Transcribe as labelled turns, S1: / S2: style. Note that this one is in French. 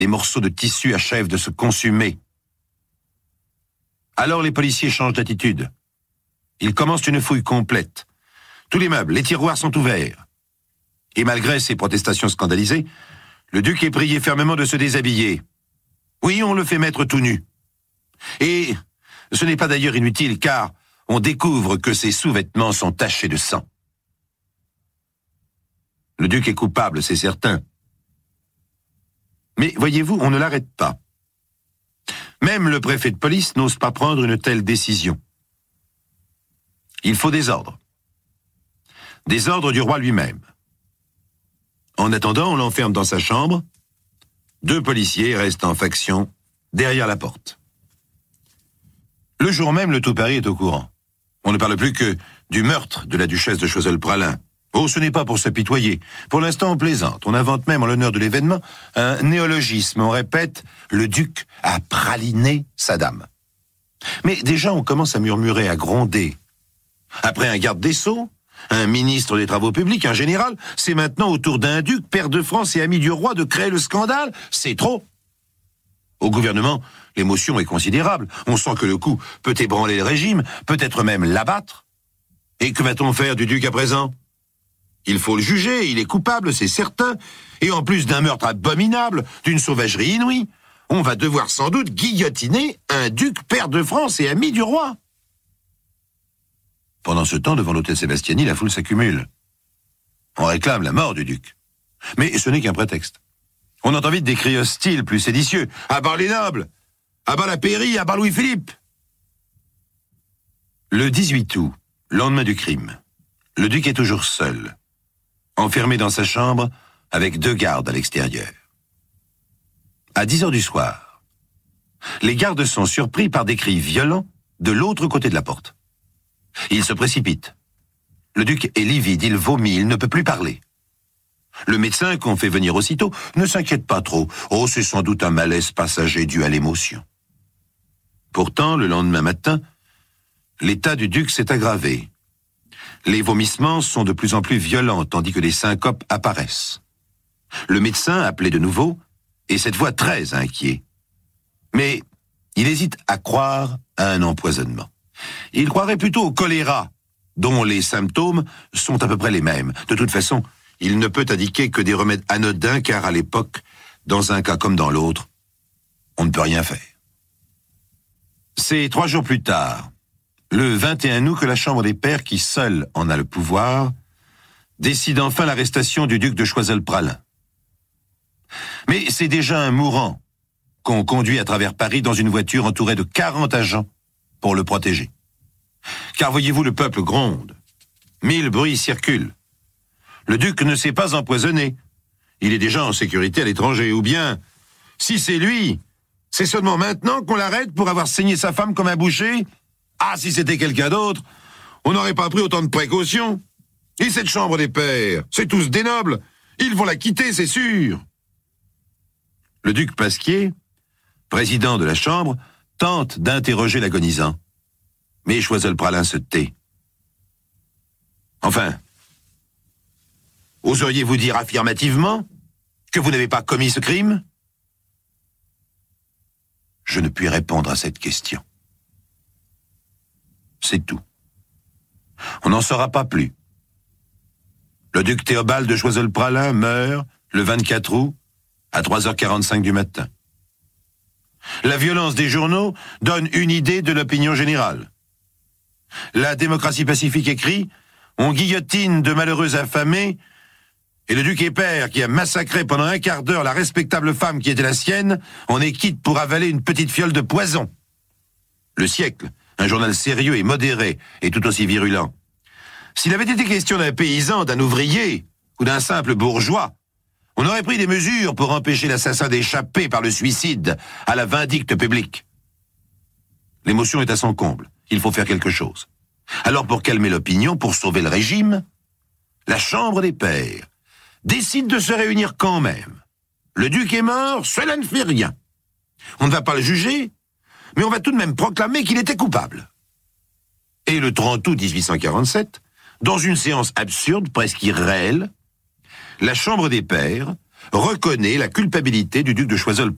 S1: Les morceaux de tissu achèvent de se consumer. Alors les policiers changent d'attitude. Ils commencent une fouille complète. Tous les meubles, les tiroirs sont ouverts. Et malgré ces protestations scandalisées, le duc est prié fermement de se déshabiller. Oui, on le fait mettre tout nu. Et ce n'est pas d'ailleurs inutile, car on découvre que ses sous-vêtements sont tachés de sang. Le duc est coupable, c'est certain. Mais voyez-vous, on ne l'arrête pas. Même le préfet de police n'ose pas prendre une telle décision. Il faut des ordres. Des ordres du roi lui-même. En attendant, on l'enferme dans sa chambre. 2 policiers restent en faction derrière la porte. Le jour même, le tout Paris est au courant. On ne parle plus que du meurtre de la duchesse de Choiseul-Praslin. Oh, ce n'est pas pour s'apitoyer. Pour l'instant, on plaisante. On invente même, en l'honneur de l'événement, un néologisme. On répète, le duc a praliné sa dame. Mais déjà, on commence à murmurer, à gronder. Après un garde des Sceaux, un ministre des Travaux publics, un général, c'est maintenant au tour d'un duc, pair de France et ami du roi, de créer le scandale. C'est trop. Au gouvernement, l'émotion est considérable. On sent que le coup peut ébranler le régime, peut-être même l'abattre. Et que va-t-on faire du duc à présent ? Il faut le juger, il est coupable, c'est certain. Et en plus d'un meurtre abominable, d'une sauvagerie inouïe, on va devoir sans doute guillotiner un duc, pair de France et ami du roi. Pendant ce temps, devant l'hôtel Sébastiani, la foule s'accumule. On réclame la mort du duc. Mais ce n'est qu'un prétexte. On entend vite des cris hostiles, plus séditieux. À bas les nobles! À bas la pairie! À bas Louis-Philippe! Le 18 août, lendemain du crime, le duc est toujours seul, enfermé dans sa chambre avec 2 gardes à l'extérieur. À 10h du soir, les gardes sont surpris par des cris violents de l'autre côté de la porte. Ils se précipitent. Le duc est livide, il vomit, il ne peut plus parler. Le médecin qu'on fait venir aussitôt ne s'inquiète pas trop. Oh, c'est sans doute un malaise passager dû à l'émotion. Pourtant, le lendemain matin, l'état du duc s'est aggravé. Les vomissements sont de plus en plus violents, tandis que des syncopes apparaissent. Le médecin, appelé de nouveau, est cette fois très inquiet. Mais il hésite à croire à un empoisonnement. Il croirait plutôt au choléra, dont les symptômes sont à peu près les mêmes. De toute façon, il ne peut indiquer que des remèdes anodins, car à l'époque, dans un cas comme dans l'autre, on ne peut rien faire. C'est 3 jours plus tard, le 21 août, que la Chambre des Pairs, qui seule en a le pouvoir, décide enfin l'arrestation du duc de Choiseul-Praslin. Mais c'est déjà un mourant qu'on conduit à travers Paris dans une voiture entourée de 40 agents pour le protéger. Car voyez-vous, le peuple gronde. 1000 bruits circulent. Le duc ne s'est pas empoisonné. Il est déjà en sécurité à l'étranger. Ou bien, si c'est lui, c'est seulement maintenant qu'on l'arrête pour avoir saigné sa femme comme un boucher. Ah, si c'était quelqu'un d'autre, on n'aurait pas pris autant de précautions. Et cette Chambre des Pairs, c'est tous des nobles. Ils vont la quitter, c'est sûr. Le duc Pasquier, président de la Chambre, tente d'interroger l'agonisant. Mais Choiseul-Praslin se tait. Enfin, oseriez-vous dire affirmativement que vous n'avez pas commis ce crime ? Je ne puis répondre à cette question. C'est tout. On n'en saura pas plus. Le duc Théobald de Choiseul-Praslin meurt le 24 août à 3h45 du matin. La violence des journaux donne une idée de l'opinion générale. La démocratie pacifique écrit « On guillotine de malheureux affamés » et le duc et père, qui a massacré pendant un quart d'heure la respectable femme qui était la sienne, en est quitte pour avaler une petite fiole de poison. Le Siècle, un journal sérieux et modéré, est tout aussi virulent. S'il avait été question d'un paysan, d'un ouvrier ou d'un simple bourgeois, on aurait pris des mesures pour empêcher l'assassin d'échapper par le suicide à la vindicte publique. L'émotion est à son comble. Il faut faire quelque chose. Alors pour calmer l'opinion, pour sauver le régime, la Chambre des Pairs décide de se réunir quand même. Le duc est mort, cela ne fait rien. On ne va pas le juger, mais on va tout de même proclamer qu'il était coupable. Et le 30 août 1847, dans une séance absurde, presque irréelle, la Chambre des Pairs reconnaît la culpabilité du duc de Choiseul-Praslin.